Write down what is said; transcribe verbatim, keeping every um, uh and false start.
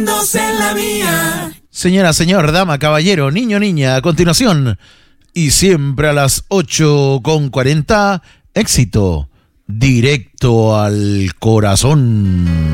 en la mía. Señora, señor, dama, caballero, niño, niña, a continuación, y siempre a las ocho con cuarenta, éxito, directo al corazón.